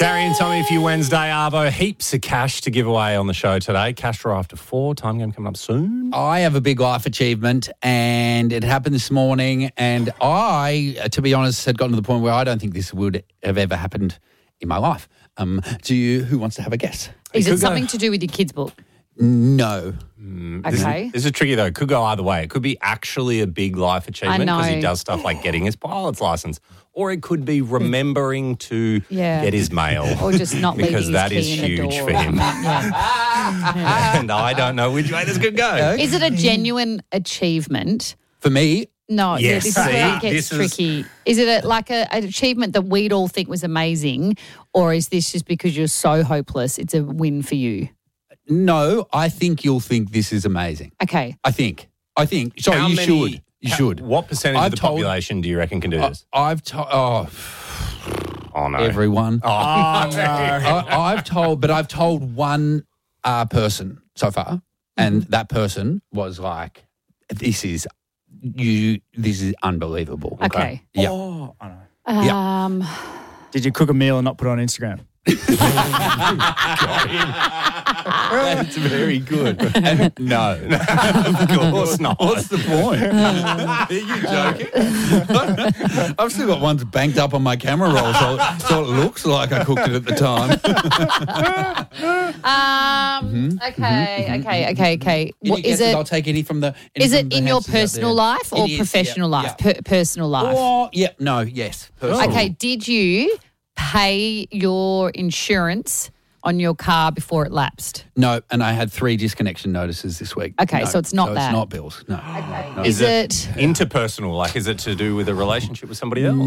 Carrie and Tommy for you Wednesday, Arvo. Heaps of cash to give away on the show today. Cash draw after 4. Time game coming up soon. I have a big life achievement, and it happened this morning. And I, to be honest, had gotten to the point where I don't think this would have ever happened in my life. Do you? Who wants to have a guess? Is it something to do with your kids' book? No. Okay. This is tricky, though. It could go either way. It could be actually a big life achievement because he know. does stuff like getting his pilot's license. Or it could be remembering to get his mail. Or just not leaving because his that key is in the huge door. for him. Yeah. And I don't know which way this could go. Is it a genuine achievement? For me, No, Yes, this is where it see, gets this is- tricky. Is it an achievement that we'd all think was amazing, or is this just because you're so hopeless, it's a win for you? no, I think you'll think this is amazing. Okay. I think. Sorry, How you many- should. You should. What percentage I've of the told- population do you reckon can do this? I've told... Oh, no. everyone. Oh, no. I've told one person so far, and that person was like, "This is unbelievable." Okay. Yeah. Oh, I know. Did you cook a meal and not put it on Instagram? That's very good. And no. Of course not. What's the point? Are you joking? I've still got ones banked up on my camera roll, so it looks like I cooked it at the time. Okay. What, is it? I'll take any from the. Is it in your personal life or It is, professional yeah, life? yeah. Personal life. Oh, yeah. No. Yes. Personal. Okay. Did you pay your insurance on your car before it lapsed? No, and I had 3 disconnection notices this week. Okay, No, so it's not that. It's not bills. No. No. Is it? Interpersonal, like is it to do with a relationship with somebody else?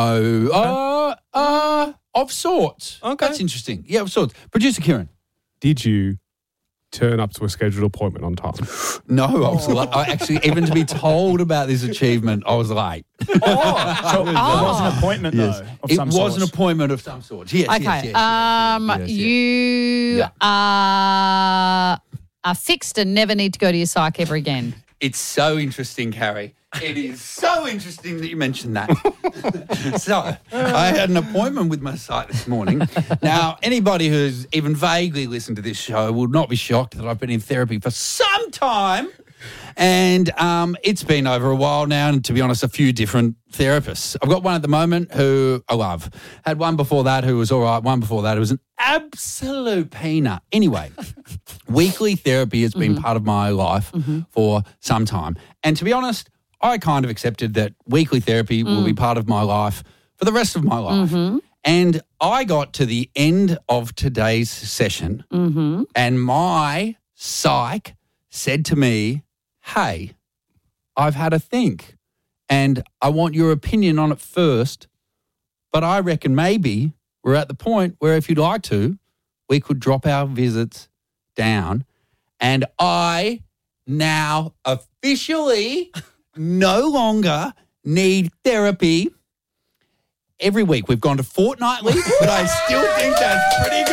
No. Of sorts. Okay. That's interesting. Yeah, of sorts. Producer Kieran. Did you turn up to a scheduled appointment on time? No, I was I actually, even to be told about this achievement, I was late. So it was an appointment, though, of It some was sort. an appointment of some sort. Yes, Okay. yes, yes. You Yeah. are fixed and never need to go to your psych ever again. It's so interesting, Carrie. It is so interesting that you mentioned that. So, I had an appointment with my psych this morning. Now, anybody who's even vaguely listened to this show will not be shocked that I've been in therapy for some time. And it's been over a while now, and to be honest, a few different therapists. I've got one at the moment who I love. Had one before that who was all right. One before that who was an absolute peanut. Anyway, weekly therapy has been part of my life for some time. And to be honest, I kind of accepted that weekly therapy will be part of my life for the rest of my life. And I got to the end of today's session and my psych said to me, "Hey, I've had a think and I want your opinion on it first, but I reckon maybe we're at the point where if you'd like to, we could drop our visits down." And I now officially no longer need therapy. Every week we've gone to fortnightly, but I still think that's pretty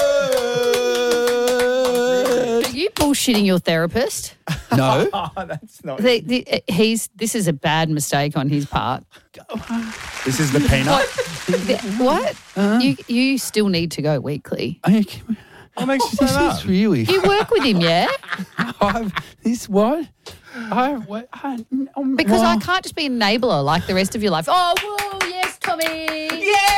good. Are you bullshitting your therapist? No. Oh, that's not. This is a bad mistake on his part. This is the peanut. What? You still need to go weekly. What makes you say This that? is really. You work with him, yeah? This what? Because I can't just be an enabler like the rest of your life. Oh, whoa, yes, Tommy.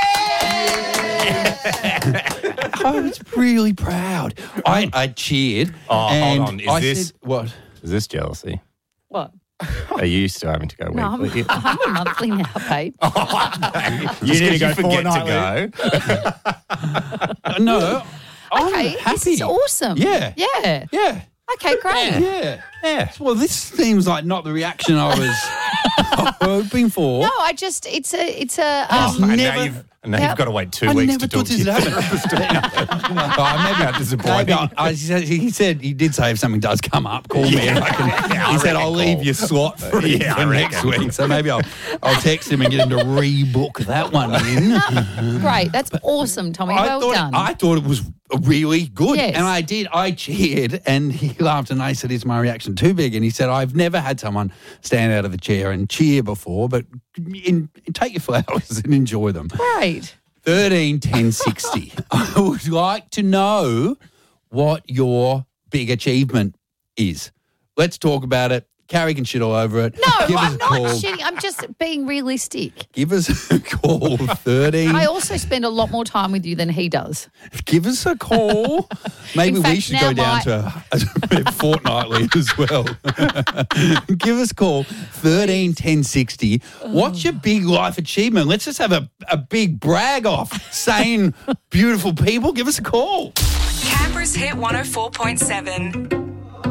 I was really proud. I cheered. Oh, and hold on. Is I this- said, what? Is this jealousy? What? Are you still having to go No, weekly? I'm a monthly now, babe. You need to go forget fortnightly. to go. No. Okay, I'm happy. this is awesome. Yeah. Yeah. Yeah. Okay, great. Yeah. Yeah. Well, this seems like not the reaction I was hoping for. No, it's a. And never- now you've got to wait 2 I weeks never to talk thought to this your would happen. Maybe disappointing. he did say if something does come up, call me. And he said I'll leave your slot free Yeah, for I next reckon. week. So maybe I'll text him and get him to rebook that one in. Great. That's awesome, Tommy. Well done. I thought it was really good. Yes. And I did. I cheered and he laughed and I said, "Is my reaction too big?" And he said, "I've never had someone stand out of the chair and cheer before, but take your flowers and enjoy them." Great. 13 10 60. I would like to know what your big achievement is. Let's talk about it. Carrie can shit all over it. No, Give us I'm a not call. shitting. I'm just being realistic. Give us a call. 13. I also spend a lot more time with you than he does. Give us a call. Maybe In we fact, should now go down to fortnightly as well. Give us a call, 13 10 60. What's your big life achievement? Let's just have a big brag off. Sane, beautiful people. Give us a call. Canberra's Hit 104.7.